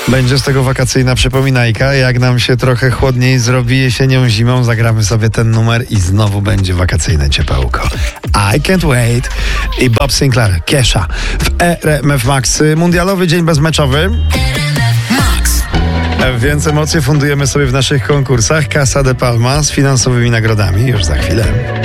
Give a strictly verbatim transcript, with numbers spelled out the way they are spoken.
Będzie z tego wakacyjna przypominajka. Jak nam się trochę chłodniej zrobi jesienią, zimą, zagramy sobie ten numer i znowu będzie wakacyjne ciepełko. I Can't Wait i Bob Sinclair, Kesha w R M F Max. Mundialowy dzień bezmeczowy. Więc emocje fundujemy sobie w naszych konkursach. Casa de Palma z finansowymi nagrodami już za chwilę.